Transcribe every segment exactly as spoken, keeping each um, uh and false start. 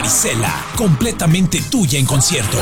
Marisela, completamente tuya en concierto.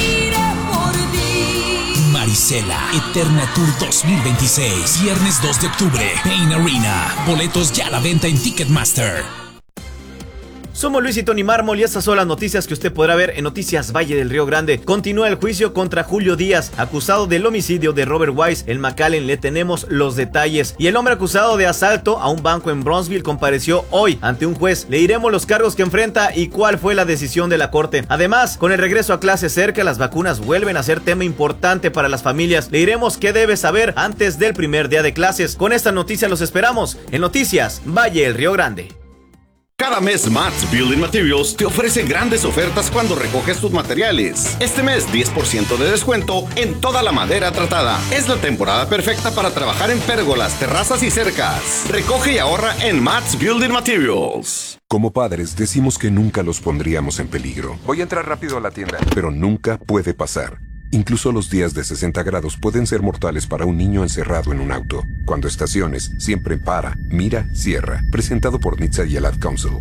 Marisela, Eterna Tour dos mil veintiséis, viernes dos de octubre, Pain Arena. Boletos ya a la venta en Ticketmaster. Somos Luis y Tony Mármol y estas son las noticias que usted podrá ver en Noticias Valle del Río Grande. Continúa el juicio contra Julio Díaz, acusado del homicidio de Robert Wise. En McAllen le tenemos los detalles. Y el hombre acusado de asalto a un banco en Bronzeville compareció hoy ante un juez. Le diremos los cargos que enfrenta y cuál fue la decisión de la corte. Además, con el regreso a clase cerca, las vacunas vuelven a ser tema importante para las familias. Le diremos qué debe saber antes del primer día de clases. Con esta noticia los esperamos en Noticias Valle del Río Grande. Cada mes Mats Building Materials te ofrece grandes ofertas cuando recoges tus materiales. Este mes diez por ciento de descuento en toda la madera tratada. Es la temporada perfecta para trabajar en pérgolas, terrazas y cercas. Recoge y ahorra en Mats Building Materials. Como padres decimos que nunca los pondríamos en peligro. Voy a entrar rápido a la tienda. Pero nunca puede pasar. Incluso los días de sesenta grados pueden ser mortales para un niño encerrado en un auto. Cuando estaciones, siempre para, mira, cierra. Presentado por N H T S A y el Ad Council.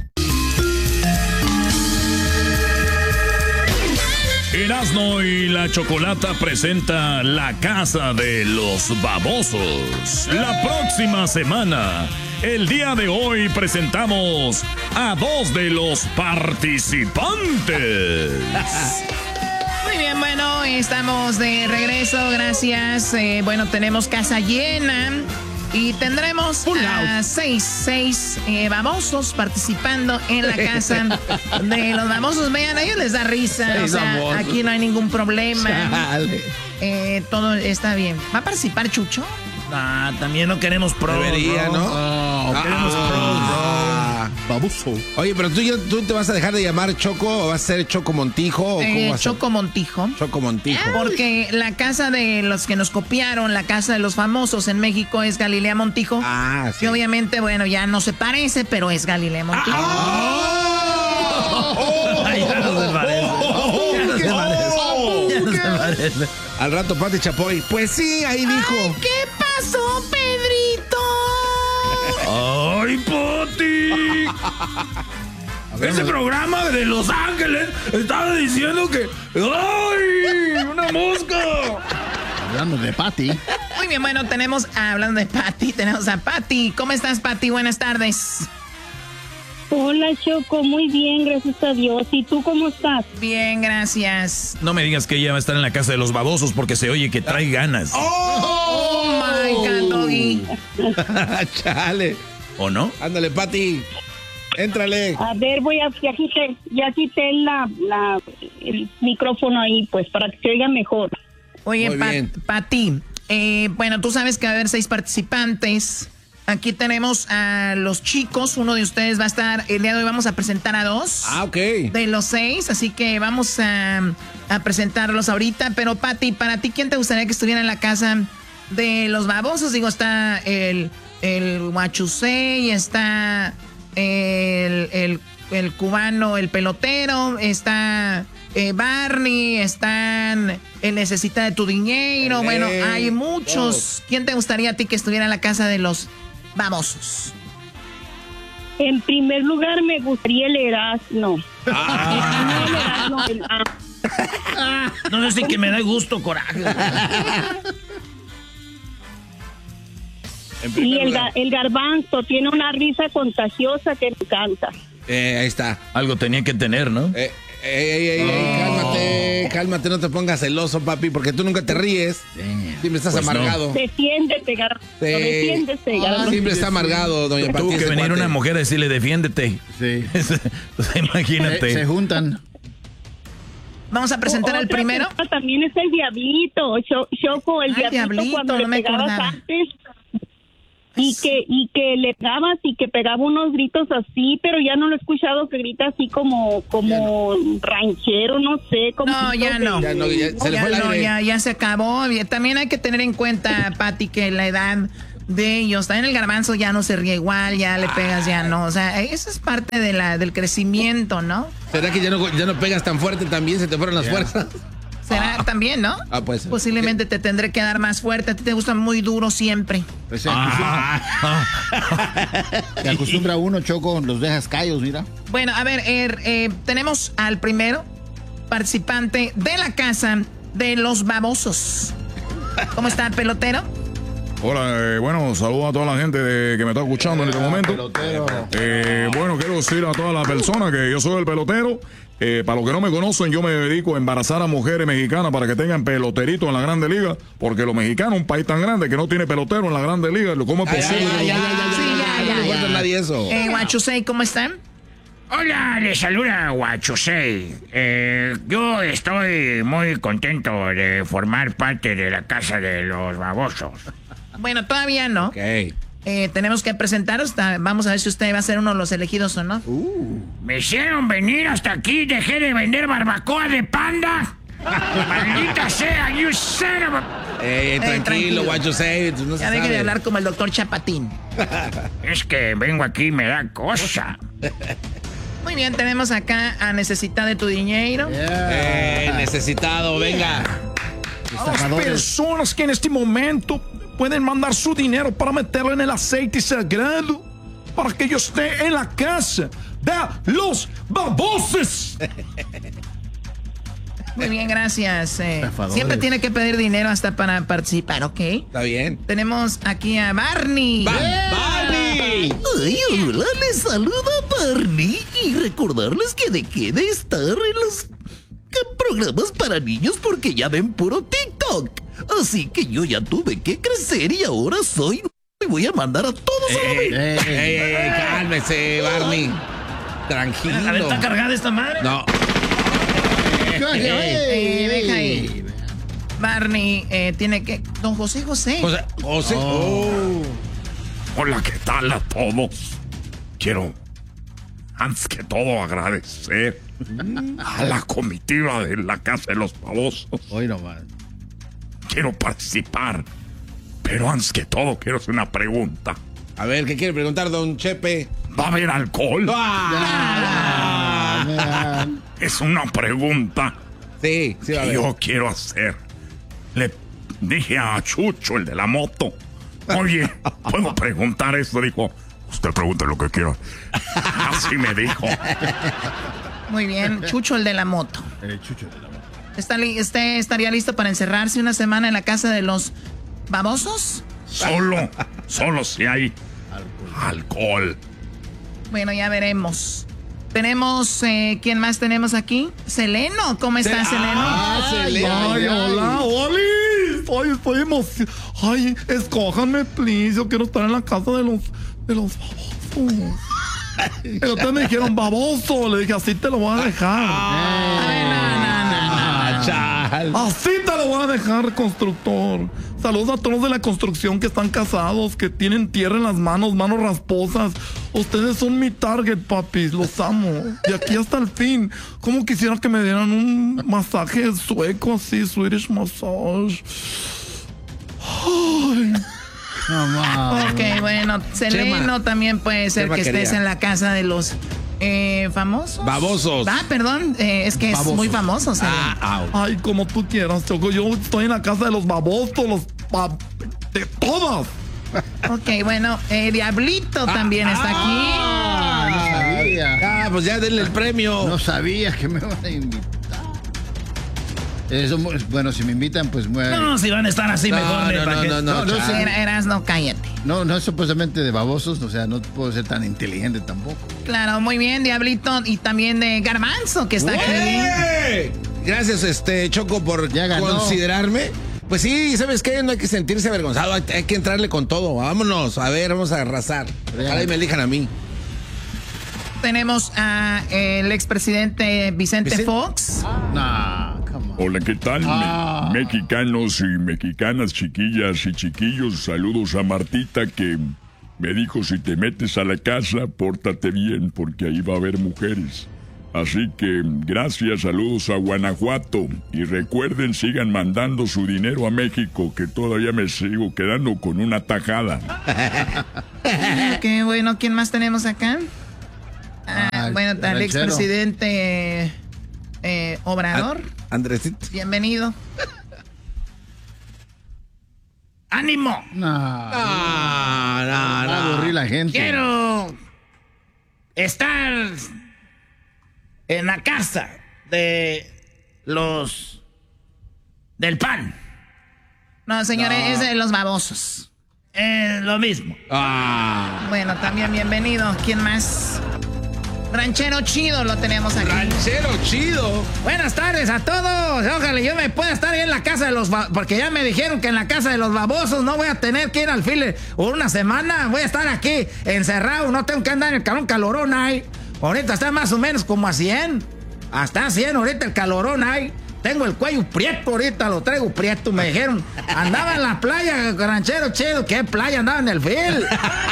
Erasmo y la Chocolata presenta La Casa de los Babosos. La próxima semana, el día de hoy, presentamos a dos de los participantes. Muy bien, bueno, estamos de regreso, gracias. Eh, bueno, tenemos casa llena y tendremos a seis, seis eh, babosos participando en la casa de los babosos. Vean, a ellos les da risa, seis o sea, babosos. Aquí no hay ningún problema. Eh, todo está bien. ¿Va a participar Chucho? Ah, también no queremos pros. Debería, ¿no? No, ah, queremos ah, pros, ah, baboso. Oye, pero tú, tú te vas a dejar de llamar Choco o vas a ser Choco Montijo. ¿O eh, cómo vas Choco a... Montijo. Choco Montijo. Porque la casa de los que nos copiaron, la casa de los famosos en México es Galilea Montijo. Ah, sí. Y obviamente, bueno, ya no se parece, pero es Galilea Montijo. Ah, oh, Ay, ya no se parece. Oh, ya no se parece. Oh, ya no se parece. Al rato, Pati Chapoy. Pues sí, ahí dijo. Ay, ¿qué pasó, Pedrito? ¡Ay, Pati! Ese programa de Los Ángeles estaba diciendo que... ¡Ay! ¡Una mosca! Hablando de Pati. Muy bien, bueno, tenemos... Ah, hablando de Pati, tenemos a Pati. ¿Cómo estás, Pati? Buenas tardes. Hola, Choco. Muy bien, gracias a Dios. ¿Y tú cómo estás? Bien, gracias. No me digas que ella va a estar en la casa de los babosos porque se oye que trae ganas. ¡Oh, oh my God, Doggy! Chale. ¿O no? Ándale, Pati. Éntrale. A ver, voy a... Ya quité, ya quité la, la, el micrófono ahí, pues, para que se oiga mejor. Oye, pa Pati, eh, bueno, tú sabes que va a haber seis participantes. Aquí tenemos a los chicos. Uno de ustedes va a estar... El día de hoy vamos a presentar a dos. Ah, ok. De los seis, así que vamos a, a presentarlos ahorita. Pero, Pati, para ti, ¿quién te gustaría que estuviera en la casa de los babosos? Digo, está el, el Huachusei, está el, el, el cubano, el pelotero, está... Eh, Barney, están el Necesita de tu Dinero. Bueno, hay muchos. ¿Quién te gustaría a ti que estuviera en la casa de los babosos? En primer lugar, me gustaría el Erasmo. Ah. No, el Erasmo, el, ah. No, no sé que me da gusto, coraje. Y el, el Garbanzo tiene una risa contagiosa que me encanta. Eh, ahí está. Algo tenía que tener, ¿no? Eh. Ey, ey, ey, ey, cálmate, cálmate, no te pongas celoso, papi, porque tú nunca te ríes. Siempre estás pues amargado. No. Defiéndete, Garbanzo. Sí. Defiéndete, Garbanzo. Siempre está amargado, doña Pati. Tuvo que venir cuate. una mujer a decirle, defiéndete. Sí. O sea, imagínate. Se, se juntan. Vamos a presentar o, al primero. También es el Diablito, Choco, el Ay, Diablito, Diablito, cuando no le me pegabas acordaba. antes. Y que, y que le pegabas y que pegaba unos gritos así, pero ya no lo he escuchado que grita así como, como no. ranchero, no sé. Como no, ya no. Ya no, ya, se, ya, le fue no el ya, ya se acabó. También hay que tener en cuenta, Pati, que la edad de ellos, también el Garbanzo ya no se ríe igual, ya le pegas, ya no. O sea, eso es parte de la, del crecimiento, ¿no? ¿Será que ya no, ya no pegas tan fuerte también? ¿Se te fueron las yeah. fuerzas? Será Ah. también, ¿no? Ah, pues. Posiblemente te tendré que dar más fuerte. A ti te gusta muy duro siempre. Pues se acostumbra, se acostumbra uno, Choco, los dejas callos, mira. Bueno, a ver, eh, eh, tenemos al primero participante de la casa de los babosos. ¿Cómo está, pelotero? Hola, eh, bueno, saludo a toda la gente de- que me está escuchando en este momento. Eh, bueno, quiero decir a todas las personas que yo soy el pelotero. Eh, para los que no me conocen, yo me dedico a embarazar a mujeres mexicanas para que tengan peloterito en la Grande Liga, porque los mexicanos, un país tan grande que no tiene pelotero en la Grande Liga, ¿cómo es Ay, posible? ay, ay, ay, ay, Sí, ay, ya, ay, ya, no le ya. cuenta a nadie eso. Eh, Guachusei, ¿cómo están? Hola, les saluda Huachusei. Eh, yo estoy muy contento de formar parte de la casa de los babosos. Bueno, todavía no. Ok. Eh, tenemos que presentaros. ta- Vamos a ver si usted va a ser uno de los elegidos o no. Me hicieron venir hasta aquí, dejé de vender barbacoa de panda. Maldita sea, you son of a... Eh, tranquilo, tranquilo. guacho, say, no se Ya deje sabe. de hablar como el doctor Chapatín. Es que vengo aquí y me da cosa. Muy bien, tenemos acá a Necesita de tu dinero. Eh, necesitado, venga. Las personas que en este momento pueden mandar su dinero para meterlo en el aceite sagrado para que yo esté en la casa de los babosos. Muy bien, gracias. eh. Estafadores. Siempre tiene que pedir dinero hasta para participar, ¿ok? Está bien. Tenemos aquí a Barney. ¡Va- ¡Barney! Ay, hola, les saluda Barney y recordarles que dejé de estar en los ca- programas para niños porque ya ven puro TikTok. Así que yo ya tuve que crecer y ahora soy y voy a mandar a todos a la Ey, vez. ey, ey, ey, cálmese, Barney. Tranquilo. ¿Está cargada esta madre? No. Eh, deja ahí. Barney eh, tiene que... Don José José. José, José. Oh. Hola, ¿qué tal a todos? Quiero, antes que todo, agradecer a la comitiva de la Casa de los Babosos. Hoy nomás. Quiero participar, pero antes que todo quiero hacer una pregunta. A ver, ¿qué quiere preguntar, don Chepe? ¿Va a haber alcohol? Ah. Es una pregunta Sí, sí va a que haber. yo quiero hacer. Le dije a Chucho, el de la moto, oye, ¿puedo preguntar esto? Dijo, usted pregunte lo que quiera. Así me dijo. Muy bien. Chucho, el de la moto. El chucho de la mano. ¿Está li- ¿Usted estaría listo para encerrarse una semana en la casa de los babosos? Solo, solo si hay alcohol. Bueno, ya veremos. Tenemos, eh, ¿quién más tenemos aquí? Seleno, ¿cómo está Seleno? Ah, Seleno. Ay, hola, Oli. Ay, estoy emocionado. Ay, escójanme, please. Yo quiero estar en la casa de los, de los babosos. Y ustedes me dijeron baboso. Le dije, así te lo voy a dejar. A ver, no, no, no, no. Ah, chal. Así te lo voy a dejar, constructor. Saludos a todos los de la construcción que están casados, que tienen tierra en las manos, manos rasposas. Ustedes son mi target, papis. Los amo. De aquí hasta el fin. Como quisiera que me dieran un masaje sueco así, Swedish massage. Ay. No más. Ok, bueno, Seleno Chema. también puede ser Chema que estés quería. en la casa de los eh, famosos. Babosos. Ah, perdón, eh, es que es Babosos. muy famoso. Seleno. Ah, au. Ay, como tú quieras, Choco. Yo estoy en la casa de los babosos, los ba- de todas. Ok, bueno, eh, Diablito también está aquí. Ah, no sabía. Ah, pues ya denle el premio. No sabía que me van a invitar. Eso, bueno, si me invitan, pues muy... No, si van a estar así, No, mejor. no, ¿para no, qué? no, no, No, no, chal. sí. Era- Eras, no, cállate. No, no es supuestamente de babosos, o sea, no puedo ser tan inteligente tampoco. Claro, muy bien, Diablito. Y también de Garbanzo, que está aquí. ¡Eh! Gracias, este Choco, por Ya ganó. considerarme. Pues sí, ¿sabes qué? No hay que sentirse avergonzado, hay, hay que entrarle con todo. Vámonos, a ver, vamos a arrasar. Ojalá y me elijan a mí. Tenemos a el expresidente Vicente, Vicente. Fox. No, come on. Hola, ¿qué tal? Me- Ah. mexicanos y mexicanas, chiquillas y chiquillos, saludos a Martita que me dijo si te metes a la casa, pórtate bien porque ahí va a haber mujeres. Así que gracias, saludos a Guanajuato y recuerden, sigan mandando su dinero a México que todavía me sigo quedando con una tajada. Qué bueno, ¿quién más tenemos acá? Ah, Ah, el bueno, el ranchero. expresidente eh, Obrador. Andresito. Bienvenido. ¡Ánimo! No, no, no, no. aburrir la gente. Quiero estar en la casa de los del P A N. No, señores, No. es de los babosos. Es lo mismo. Ah. Bueno, también bienvenido. ¿Quién más? Ranchero Chido lo tenemos aquí. Ranchero Chido. Buenas tardes a todos. Ojalá yo me pueda estar ahí en la casa de los... ba- Porque ya me dijeron que en la casa de los babosos no voy a tener que ir al file una semana. Voy a estar aquí encerrado. No tengo que andar en el calor, calorón ahí. Ahorita está más o menos como a cien. Hasta a cien ahorita el calorón ahí. Tengo el cuello prieto ahorita, lo traigo prieto. Me dijeron, andaba en la playa, Ranchero Chido. ¿Qué playa? Andaba en el fil.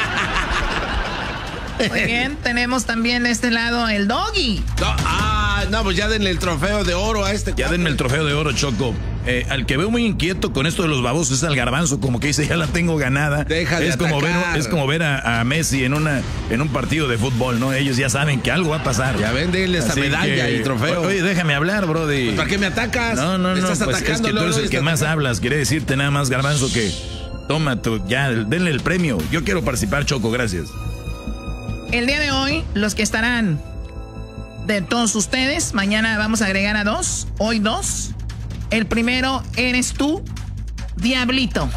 Muy bien, tenemos también de este lado el Doggy. No, ah, no, pues ya denle el trofeo de oro a este. Ya denme el trofeo de oro, Choco. Eh, al que veo muy inquieto con esto de los babosos es al Garbanzo, como que dice, ya la tengo ganada. Deja de es como ver, atacar. es como ver a, a Messi en una en un partido de fútbol, ¿no? Ellos ya saben que algo va a pasar. Ya ven, denle esta Así medalla que- y trofeo. Oye, déjame hablar, brody. Pues, ¿para qué me atacas? No, no, Me no, estás pues es atacando, que tú luego, eres el luego que estás más atacando. hablas. Quiere decirte nada más, Garbanzo, que toma tu, ya, denle el premio. Yo quiero participar, Choco, gracias. El día de hoy, los que estarán de todos ustedes, mañana vamos a agregar a dos, hoy dos. El primero eres tú, Diablito.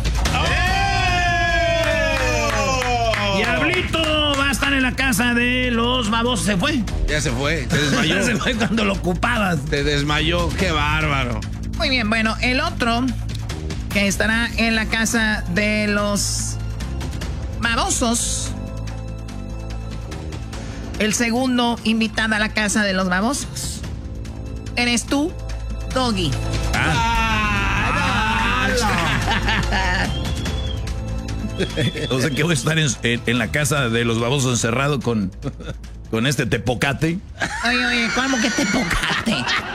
Diablito va a estar en la casa de los babosos. ¿Se fue? Ya se fue, se desmayó. Ya se fue cuando lo ocupabas. Se desmayó, qué bárbaro. Muy bien, bueno, el otro que estará en la casa de los babosos. El segundo invitado a la casa de los babosos. Eres tú, Doggy. O sea que voy a estar en, en- en la casa de los babosos encerrado con, con este tepocate. Oye, oye, ¿cómo que te pocate?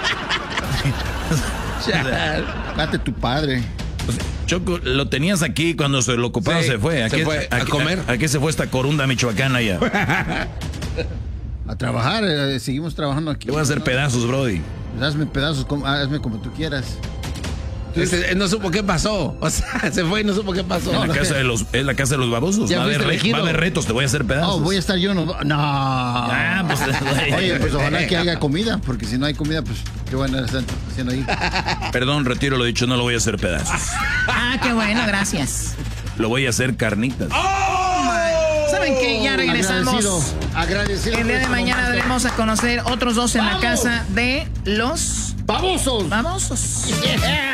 Date tu padre. Choco, lo tenías aquí cuando se lo ocupaba, Sí, se fue. ¿A se qué- fue a qué- comer. ¿A, qué se fue esta corunda michoacana ya? A trabajar, eh, seguimos trabajando aquí. Te voy a hacer pedazos, brody. Pues hazme pedazos, como, hazme como tú quieras. Este, no supo qué pasó. O sea, se fue y no supo qué pasó. En la casa de los, es la casa de los babosos. Ya Va a, haber fuiste re- elegido. va a haber retos, te voy a hacer pedazos. Oh, voy a estar yo, no. No. Ah, pues, Oye, pues ojalá que haya comida, porque si no hay comida, pues qué bueno estar haciendo ahí. Perdón, retiro lo dicho, no lo voy a hacer pedazos. Ah, qué bueno, gracias. Lo voy a hacer carnitas. ¿Saben qué? Ya regresamos. Agradecido, agradecido. El día de mañana daremos a conocer otros dos en la ¡Vamos! casa de los ¡Babosos! babosos. Yeah.